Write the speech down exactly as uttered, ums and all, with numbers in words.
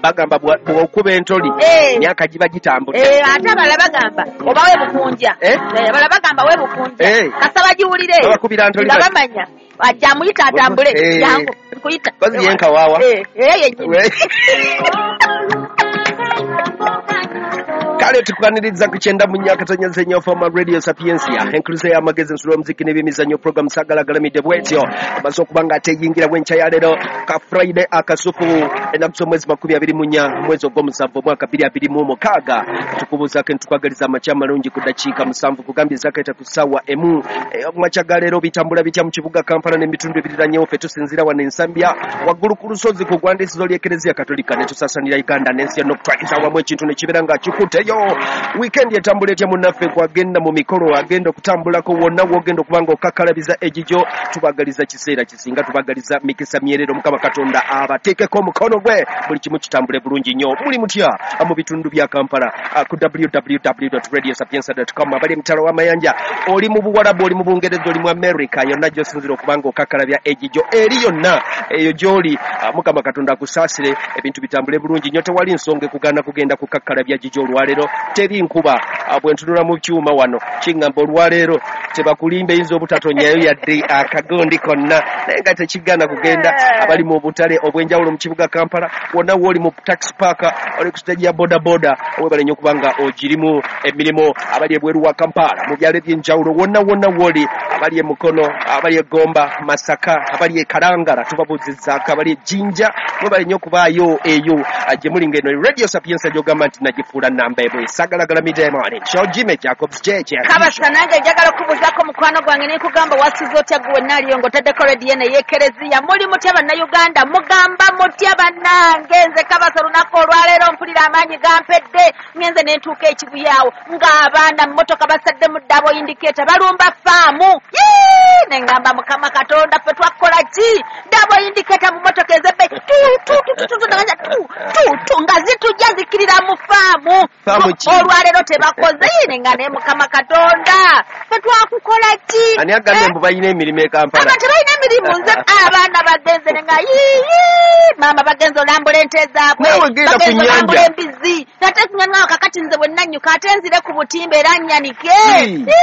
bagamba bw'okuba entoli myaka giba gitambudde. Ate abalala bagamba oba we bukunja, abalala bagamba we bukunja, kasaba giwulire nga bamanya ajja amuyita atambule jangu kuyita bazi yenkawaawa kale tukwaniriza ku kyenda mu nnyaka tonnyezenya ofama radio sapiensia enkuluze y'amagezi ensula omuziki n'ebyemizannyo program sagalagalamidde bwetyo amaze okuba nga ateyingira bwenkya ya leero ka friday akasufu ennaku z'omwezi makumi abiri mu nnya mwezi ogw'omusanvu omwaka bbiri abiri mu mukaaga tukubuuzaako ntukwagaliza amakya malungi ku ddakiika musanvu kugambye zakaita ku ssaawa emu omumakya ga leero bitambula bitya mu kibuga Kampala n'ebitundu ebiriranyewo ffe tusinzira wano ensambya waggulu ku lusozi ku ggwandiisizo ly'ekereziya katolika ne tusaasanira uganda n'ensi yonna okutwaliza awamu ekintu ne kibeera nga kikuteyo weekend etambula etya munnaffe kwagenda mu mikolo agenda okutambulako wonna wogenda okuba nga okakkalabiza egijo tubagaliza kiseera kisinga tubagaliza mikisa myerero mukama katonda abateekeko omukono gwe buli kimu kitambule bulungi nnyo muli mutya mu bitundu bya Kampala ku w w w dot radio sapienza dot com abali emitalo w'amayanja oli mu buwarabu oli mu bungereza oli mu america yonna gy'osinzira okuba nga okakkalabya egijo eri yonna eyo gy'oli mukama katonda akusaasire ebintu bitambule bulungi nnyo tewali nsonga ekugaana kugenda kukakkalabya gijo olwaleero teri nkuba bwe ntunula mu kyuma wano kiŋŋamba olwaleero tebakulimba eyinza obutatonyayo yadde akagondi konna naye nga tekigana kugenda abali mu butale obw'enjawulo mu kibuga Kampala wonna wooli mu taxi park oli ku stage ya boda boda webale nnyo okuba nga ogirimu emirimu abali ebweru wa Kampala mu byalo eby'enjawulo wonna wonna wooli abali emukono abali egomba Masaka abali ekalangala tubabuuzizzaako abali ejjinja webale nnyo okubaayo eyo gye muli ng'eno radio sapiensa gy'ogamba nti nagifuula namba ebwe sagalagala midemoni show Jimmy Jacobs jeje kabasa nange njagala okubuzaako mukwano gwange ne kugamba wasizo otya gwe naliyo ng'otaddeko rediyo ne y'ekereziya muli mutya bannayuganda mugamba mutya bannange nze kabasa olunaku olwaleero mpulira amaanyi gampedde ngenze ne ntuuka ekibuyaawo ng'abaana mu mmotoka basadde mu ddabo indikeeta balumba faamu ne ngamba mukama katonda ffe twakola ki ddabo indikeeta mu mmotoka ezebbe tu nga zitujja zikirira mu faamu olwaleero tebakoze yine nga ne mukama katonda ffe twakukola ki ani agambye mbu balina emirimu e Kampala aba tebalina emirimu nze abaana bagenze ne nga yiyi maama bagenze olambula ente zaabwe bagenze olambula embizi nate sinyanywawo kakati nze bwe nanyuka ate nzire ku butimba era nnyanike